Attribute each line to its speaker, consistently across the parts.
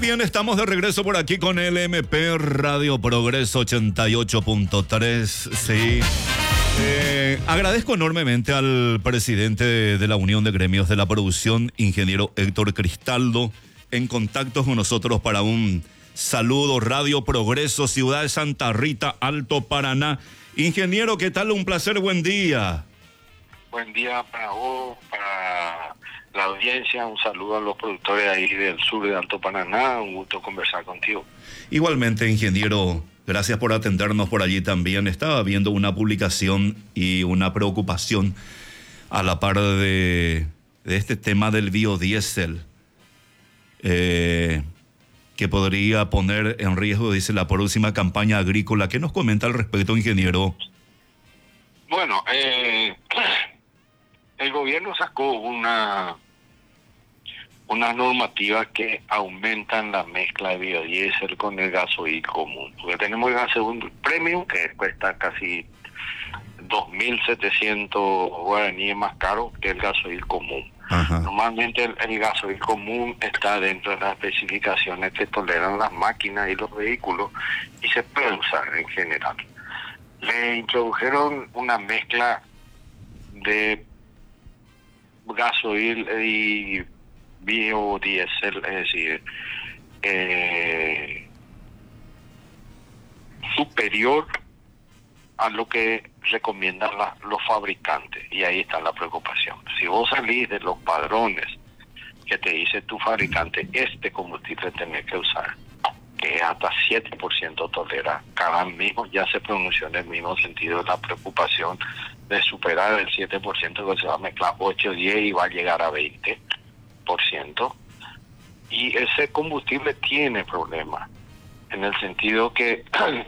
Speaker 1: bien, estamos de regreso por aquí con LMP Radio Progreso 88.3. Sí. Agradezco enormemente al presidente de la Unión de Gremios de la Producción, ingeniero Héctor Cristaldo, en contacto con nosotros para un saludo. Radio Progreso, Ciudad de Santa Rita, Alto Paraná. Ingeniero, ¿qué tal? Un placer, buen día.
Speaker 2: Buen día para vos, para la audiencia, un saludo a los productores ahí del sur de Alto Paraná, un gusto conversar contigo.
Speaker 1: Igualmente, ingeniero, gracias por atendernos por allí también. Estaba viendo una publicación y una preocupación a la par de este tema del biodiesel, que podría poner en riesgo, dice, la próxima campaña agrícola. ¿Qué nos comenta al respecto, ingeniero?
Speaker 2: Bueno, el gobierno sacó unas normativas que aumentan la mezcla de biodiesel con el gasoil común. Porque tenemos el gasoil premium, que cuesta casi 2.700 guaraníes más caro que el gasoil común.
Speaker 1: Ajá.
Speaker 2: Normalmente el gasoil común está dentro de las especificaciones que toleran las máquinas y los vehículos y se puede usar en general. Le introdujeron una mezcla de gasoil y biodiesel, es decir, superior a lo que recomiendan los fabricantes, y ahí está la preocupación. Si vos salís de los padrones que te dice tu fabricante, este combustible tenés que usar, que hasta 7% tolera, cada mismo ya se pronunció en el mismo sentido la preocupación de superar el 7%, que se va a mezclar 8, 10 y va a llegar a 20%. Y ese combustible tiene problemas, en el sentido que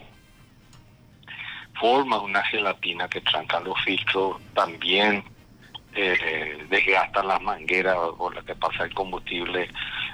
Speaker 2: forma una gelatina que tranca los filtros, también desgasta las mangueras por las que pasa el combustible,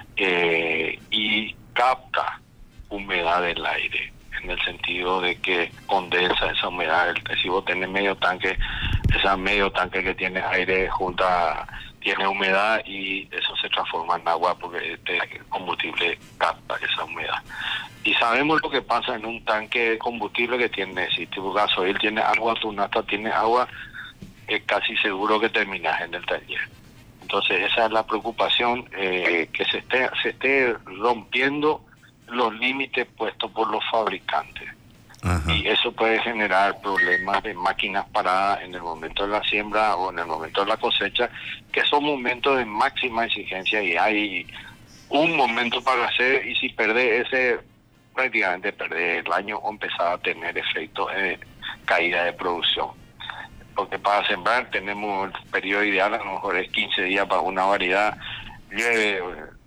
Speaker 2: y capta humedad del aire, en el sentido de que condensa esa humedad. Si vos tenés medio tanque, ese medio tanque que tiene aire junta tiene humedad y eso se transforma en agua porque este combustible capta esa humedad. Y sabemos lo que pasa en un tanque de combustible que tiene, si tu gasoil tiene agua, tu nafta tiene agua, es casi seguro que terminas en el taller. Entonces esa es la preocupación, que se esté rompiendo los límites puestos por los fabricantes.
Speaker 1: Ajá.
Speaker 2: Y eso puede generar problemas de máquinas paradas en el momento de la siembra o en el momento de la cosecha, que son momentos de máxima exigencia y hay un momento para hacer, y si perdés ese, prácticamente perdés el año o empezás a tener efectos de caída de producción. Porque para sembrar tenemos el periodo ideal, a lo mejor es 15 días para una variedad, llueve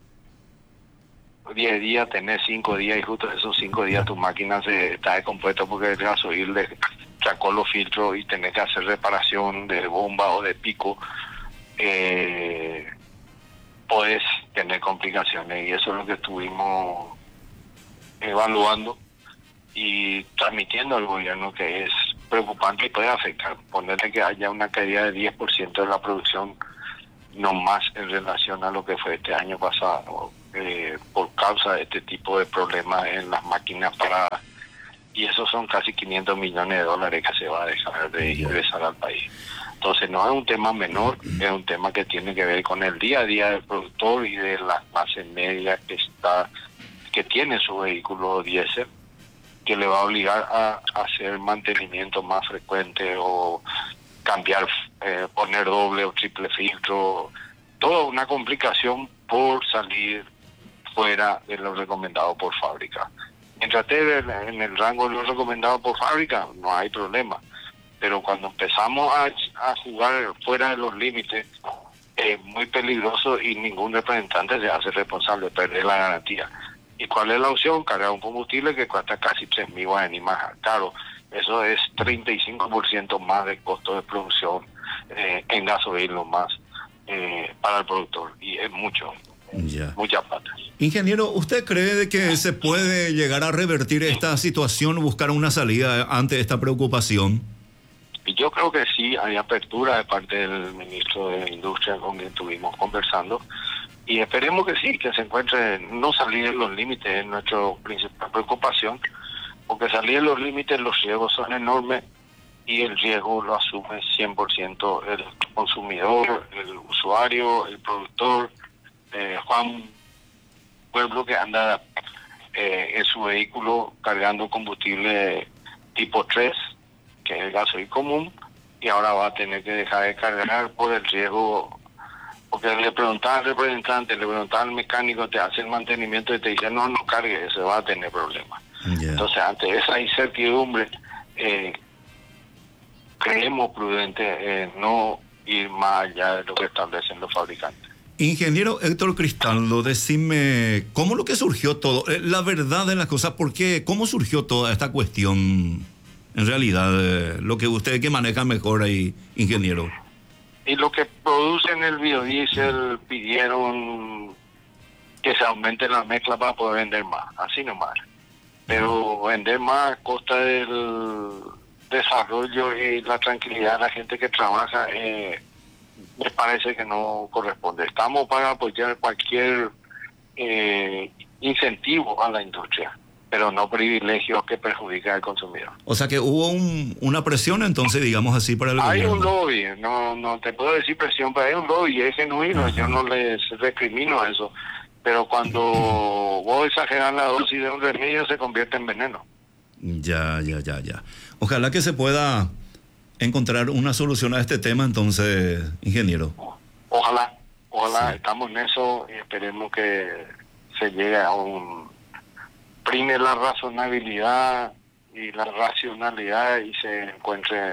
Speaker 2: 10 días, tenés 5 días y justo esos 5 días tu máquina se está descompuesta porque el gasoil le sacó los filtros y tenés que hacer reparación de bomba o de pico, podés tener complicaciones, y eso es lo que estuvimos evaluando y transmitiendo al gobierno, que es preocupante y puede afectar, ponerle que haya una caída de 10% de la producción no más en relación a lo que fue este año pasado, por causa de este tipo de problemas en las máquinas paradas, y esos son casi 500 millones de dólares que se va a dejar de ingresar al país. Entonces no es un tema menor, es un tema que tiene que ver con el día a día del productor y de la clase media que tiene su vehículo diésel, que le va a obligar a hacer mantenimiento más frecuente o cambiar, poner doble o triple filtro, toda una complicación por salir fuera de lo recomendado por fábrica. Mientras esté en el rango de lo recomendado por fábrica, no hay problema. Pero cuando empezamos a jugar fuera de los límites, es muy peligroso y ningún representante se hace responsable, perder la garantía. ¿Y cuál es la opción? Cargar un combustible que cuesta casi 3.000 guaraníes más caro. Eso es 35% más de costo de producción en gasoil lo más para el productor, y es mucho.
Speaker 1: Ya.
Speaker 2: Mucha plata.
Speaker 1: Ingeniero, ¿usted cree de que se puede llegar a revertir esta situación, buscar una salida ante esta preocupación?
Speaker 2: Y yo creo que sí, hay apertura de parte del ministro de Industria con quien estuvimos conversando, Y esperemos que sí, que se encuentre, no salir de los límites es nuestra principal preocupación, porque salir de los límites los riesgos son enormes y el riesgo lo asume 100% el consumidor, el usuario, el productor. Juan Pueblo, que anda en su vehículo cargando combustible tipo 3, que es el gasoil común, y ahora va a tener que dejar de cargar por el riesgo, porque le preguntaba al representante, le preguntaba al mecánico, te hace el mantenimiento y te dice, no cargue, eso va a tener problemas.
Speaker 1: Yeah.
Speaker 2: Entonces, ante esa incertidumbre, creemos prudente no ir más allá de lo que establecen los fabricantes.
Speaker 1: Ingeniero Héctor Cristaldo, decime, ¿cómo lo que surgió todo? La verdad de las cosas, ¿por qué? ¿Cómo surgió toda esta cuestión? En realidad, lo que usted que maneja mejor ahí, ingeniero.
Speaker 2: Y lo que producen el biodiesel pidieron que se aumente la mezcla para poder vender más, así nomás. Pero vender más a costa del desarrollo y la tranquilidad de la gente que trabaja, me parece que no corresponde. Estamos para apoyar cualquier incentivo a la industria, pero no privilegios que perjudican al consumidor.
Speaker 1: O sea que hubo una presión entonces, digamos así, para el
Speaker 2: hay
Speaker 1: gobierno.
Speaker 2: Un lobby, no te puedo decir presión, pero hay un lobby, es genuino. Ajá. Yo no les recrimino eso, pero cuando vos exageras la dosis de un remedio se convierte en veneno.
Speaker 1: Ya. Ojalá que se pueda encontrar una solución a este tema entonces, ingeniero.
Speaker 2: Ojalá,
Speaker 1: Sí.
Speaker 2: Estamos en eso y esperemos que se llegue a prime la razonabilidad y la racionalidad y se encuentre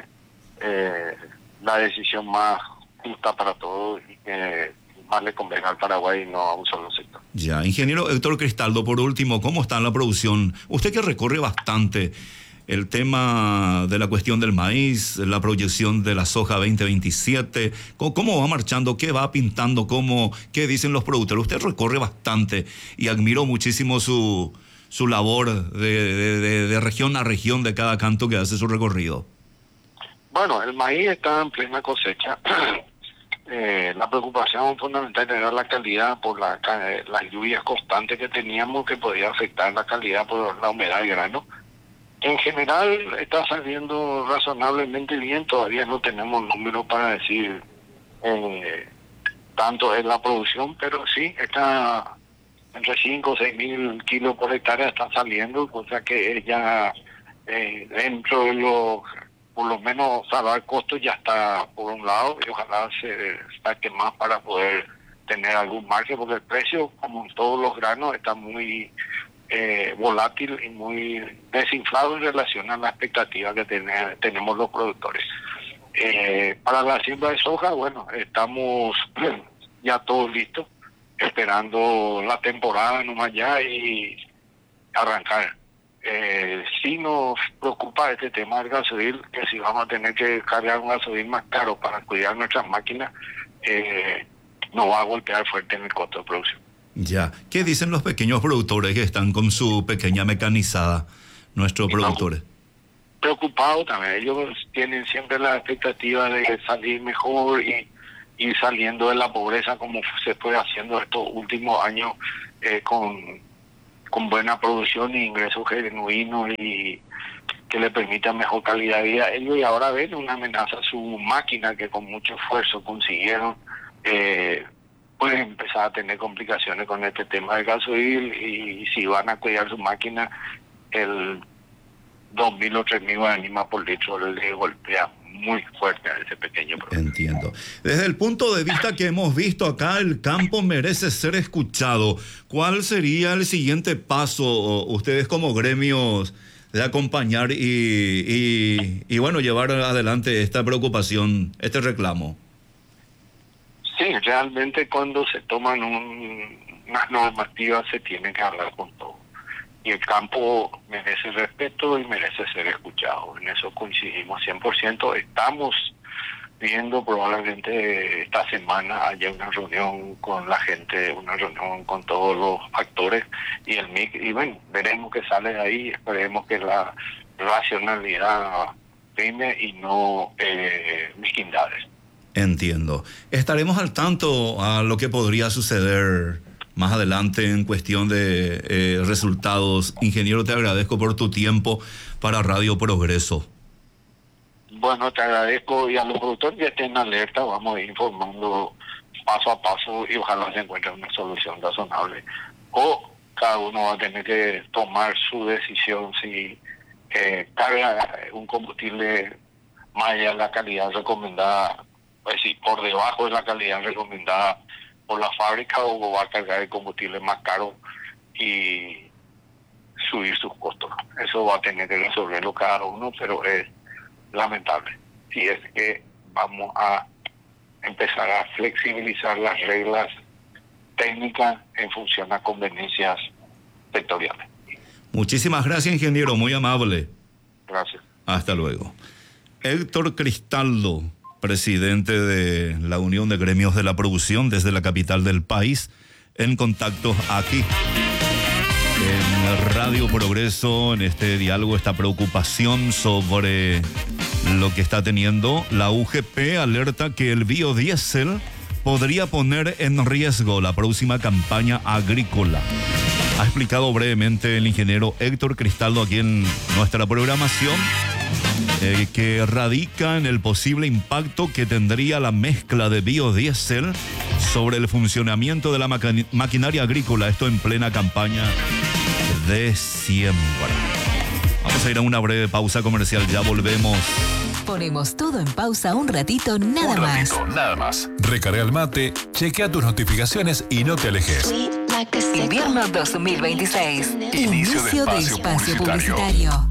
Speaker 2: la decisión más justa para todos y que más le convenga al Paraguay y no a un solo sector.
Speaker 1: Ya, ingeniero Héctor Cristaldo, por último, ¿cómo está la producción? Usted que recorre bastante el tema de la cuestión del maíz, la proyección de la soja 2027, ¿cómo va marchando? ¿Qué va pintando? ¿Qué dicen los productores? Usted recorre bastante y admiro muchísimo su labor de región a región de cada canto que hace su recorrido.
Speaker 2: Bueno, el maíz está en plena cosecha. La preocupación fundamental era la calidad por las lluvias constantes que teníamos, que podía afectar la calidad por la humedad del grano. En general está saliendo razonablemente bien, todavía no tenemos números para decir tanto es la producción, pero sí está entre 5 o 6 mil kilos por hectárea están saliendo, cosa que ya dentro de por lo menos salvar costos ya está por un lado, y ojalá se saque más para poder tener algún margen, porque el precio, como en todos los granos, está muy volátil y muy desinflado en relación a la expectativa que tenemos los productores. Para la siembra de soja, bueno, estamos ya todos listos, esperando la temporada nomás ya y arrancar. Sí nos preocupa este tema del gasoil, que si vamos a tener que cargar un gasoil más caro para cuidar nuestras máquinas, nos va a golpear fuerte en el costo de producción.
Speaker 1: Ya, ¿qué dicen los pequeños productores que están con su pequeña mecanizada, nuestros productores?
Speaker 2: Preocupados también, ellos tienen siempre la expectativa de salir mejor y ir saliendo de la pobreza como se fue haciendo estos últimos años, con buena producción e ingresos genuinos y que le permitan mejor calidad de vida. Ellos y ahora ven una amenaza a su máquina que con mucho esfuerzo consiguieron, pueden empezar a tener complicaciones con este tema del gasoil y si van a cuidar su máquina, el 2.000 o 3.000 guaraníes por litro le golpea muy fuerte a ese pequeño producto.
Speaker 1: Entiendo. Desde el punto de vista que hemos visto acá, el campo merece ser escuchado. ¿Cuál sería el siguiente paso, ustedes como gremios, de acompañar y bueno, llevar adelante esta preocupación, este reclamo?
Speaker 2: Sí, realmente cuando se toman unas normativas se tiene que hablar con todo. Y el campo merece respeto y merece ser escuchado. En eso coincidimos 100%. Estamos viendo probablemente esta semana haya una reunión con la gente, una reunión con todos los actores y el MIC. Y bueno, veremos qué sale de ahí. Esperemos que la racionalidad prime y no mezquindades.
Speaker 1: Entiendo. Estaremos al tanto a lo que podría suceder más adelante en cuestión de resultados. Ingeniero, te agradezco por tu tiempo para Radio Progreso.
Speaker 2: Bueno, te agradezco, y a los productores que estén alerta, vamos a ir informando paso a paso y ojalá se encuentre una solución razonable. O cada uno va a tener que tomar su decisión si carga un combustible más allá de la calidad recomendada, pues sí, por debajo de la calidad recomendada por la fábrica, o va a cargar el combustible más caro y subir sus costos. Eso va a tener que resolverlo cada uno, pero es lamentable. Si es que vamos a empezar a flexibilizar las reglas técnicas en función a conveniencias sectoriales.
Speaker 1: Muchísimas gracias, ingeniero, muy amable.
Speaker 2: Gracias.
Speaker 1: Hasta luego. Héctor Cristaldo, presidente de la Unión de Gremios de la Producción desde la capital del país, en contacto aquí en Radio Progreso, en este diálogo, esta preocupación sobre lo que está teniendo la UGP. Alerta que el biodiesel podría poner en riesgo la próxima campaña agrícola. Ha explicado brevemente el ingeniero Héctor Cristaldo aquí en nuestra programación, que radica en el posible impacto que tendría la mezcla de biodiesel sobre el funcionamiento de la maquinaria agrícola, esto en plena campaña de siembra. Vamos a ir a una breve pausa comercial, ya volvemos.
Speaker 3: Ponemos todo en pausa un ratito, nada más.
Speaker 4: Recarga el mate, chequea tus notificaciones y no te alejes.
Speaker 3: Invierno 2026.
Speaker 4: Inicio de espacio publicitario.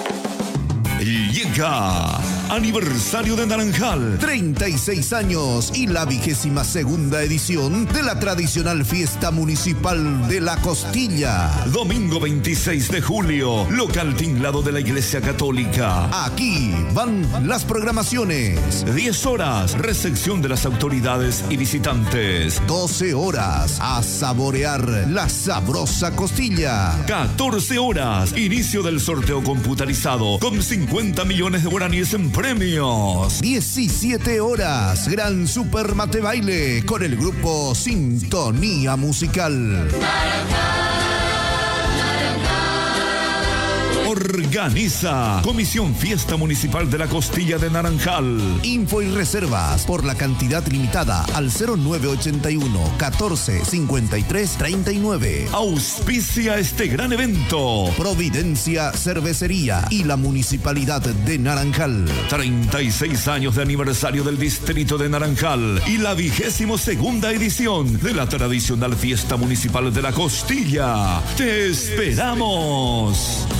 Speaker 1: Llega aniversario de Naranjal.
Speaker 5: 36 años y la 22ª edición de la tradicional fiesta municipal de La Costilla.
Speaker 1: Domingo 26 de julio, local tinglado de la Iglesia Católica.
Speaker 5: Aquí van las programaciones.
Speaker 1: 10 horas, recepción de las autoridades y visitantes.
Speaker 5: 12 horas, a saborear la sabrosa costilla.
Speaker 1: 14 horas, inicio del sorteo computarizado con 50 millones de guaraníes en premios.
Speaker 5: 17 horas, gran super mate baile con el grupo Sintonía Musical.
Speaker 1: Organiza Comisión Fiesta Municipal de la Costilla de Naranjal.
Speaker 5: Info y reservas por la cantidad limitada al 0981 14 53 39.
Speaker 1: Auspicia este gran evento
Speaker 5: Providencia Cervecería y la Municipalidad de Naranjal.
Speaker 1: 36 años de aniversario del distrito de Naranjal y la 22ª edición de la tradicional Fiesta Municipal de la Costilla. ¡Te esperamos!